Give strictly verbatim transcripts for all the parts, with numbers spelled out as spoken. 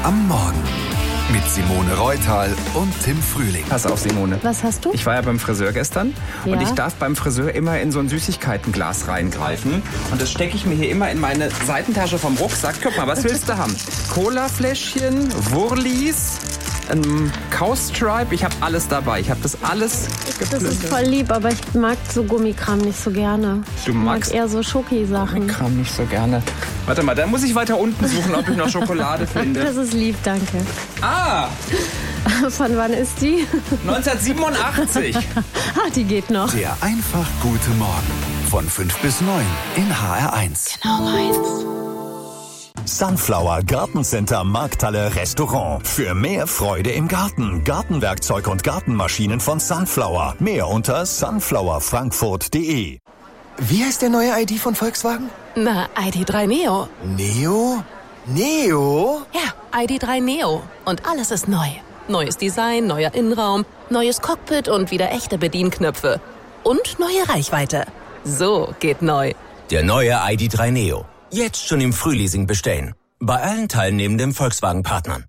am Morgen. Mit Simone Reutal und Tim Frühling. Pass auf, Simone. Was hast du? Ich war ja beim Friseur gestern Ja. und ich darf beim Friseur immer in so ein Süßigkeitenglas reingreifen. Und das stecke ich mir hier immer in meine Seitentasche vom Rucksack. Guck mal, was willst du haben? Colafläschchen, Wurlis, ein Cowstripe. Ich habe alles dabei. Ich habe das alles Das geplündert. ist voll lieb, aber ich mag so Gummikram nicht so gerne. Ich Du magst mag eher so Schoki-Sachen. Kram nicht so gerne. Warte mal, da muss ich weiter unten suchen, ob ich noch Schokolade finde. Das ist lieb, danke. Ah, Von wann ist die? neunzehnhundertsiebenundachtzig. Ah, die geht noch. Der einfach gute Morgen. Von fünf bis neun in H R eins. Genau meins. Sunflower Gartencenter Markthalle Restaurant. Für mehr Freude im Garten. Gartenwerkzeug und Gartenmaschinen von Sunflower. Mehr unter sunflower frankfurt punkt de. Wie heißt der neue I D von Volkswagen? Na, I D drei Neo. Neo? Neo? Ja, I D drei Neo. Und alles ist neu. Neues Design, neuer Innenraum, neues Cockpit und wieder echte Bedienknöpfe. Und neue Reichweite. So geht neu. Der neue I D drei Neo. Jetzt schon im Frühleasing bestellen. Bei allen teilnehmenden Volkswagen-Partnern.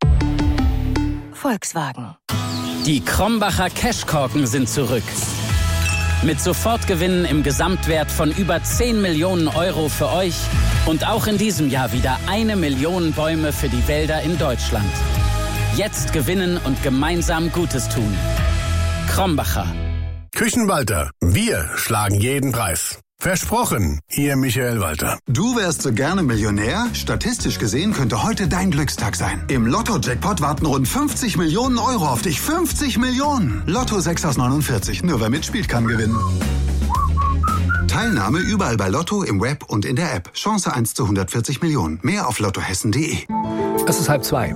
Volkswagen. Die Krombacher Cashkorken sind zurück. Mit Sofortgewinnen im Gesamtwert von über zehn Millionen Euro für euch und auch in diesem Jahr wieder eine Million Bäume für die Wälder in Deutschland. Jetzt gewinnen und gemeinsam Gutes tun. Krombacher. Küchenwalter. Wir schlagen jeden Preis. Versprochen, Ihr Michael Walter. Du wärst so gerne Millionär? Statistisch gesehen könnte heute dein Glückstag sein. Im Lotto-Jackpot warten rund fünfzig Millionen Euro auf dich. fünfzig Millionen! Lotto sechs aus neunundvierzig. Nur wer mitspielt, kann gewinnen. Teilnahme überall bei Lotto, im Web und in der App. Chance eins zu hundertvierzig Millionen. Mehr auf lottohessen punkt de. Es ist halb zwei.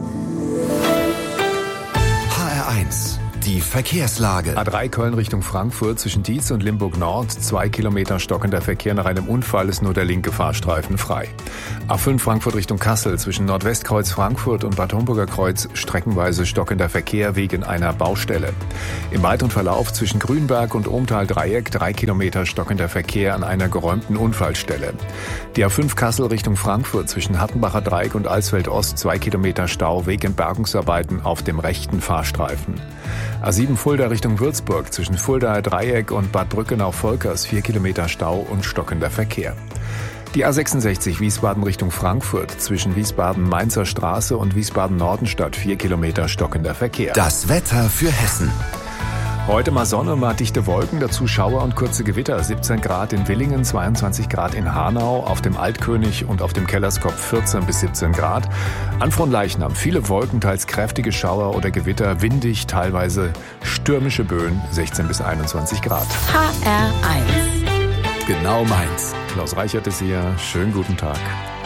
H R eins. Die Verkehrslage. A drei Köln Richtung Frankfurt zwischen Dietz und Limburg Nord. Zwei Kilometer stockender Verkehr. Nach einem Unfall ist nur der linke Fahrstreifen frei. A fünf Frankfurt Richtung Kassel zwischen Nordwestkreuz Frankfurt und Bad Homburger Kreuz streckenweise stockender Verkehr wegen einer Baustelle. Im weiteren Verlauf zwischen Grünberg und Ohmtal-Dreieck drei Kilometer stockender Verkehr an einer geräumten Unfallstelle. Die A fünf Kassel Richtung Frankfurt zwischen Hattenbacher Dreieck und Alsfeld Ost zwei Kilometer Stau wegen Bergungsarbeiten auf dem rechten Fahrstreifen. A sieben Fulda Richtung Würzburg zwischen Fuldaer Dreieck und Bad Brückenau-Volkers vier Kilometer Stau und stockender Verkehr. Die A sechsundsechzig Wiesbaden Richtung Frankfurt zwischen Wiesbaden-Mainzer Straße und Wiesbaden-Nordenstadt vier Kilometer stockender Verkehr. Das Wetter für Hessen. Heute mal Sonne, mal dichte Wolken, dazu Schauer und kurze Gewitter. siebzehn Grad in Willingen, zweiundzwanzig Grad in Hanau, auf dem Altkönig und auf dem Kellerskopf vierzehn bis siebzehn Grad. An Fronleichnam viele Wolken, teils kräftige Schauer oder Gewitter, windig, teilweise stürmische Böen, sechzehn bis einundzwanzig Grad. H R eins. Genau meins. Klaus Reichert ist hier. Schönen guten Tag.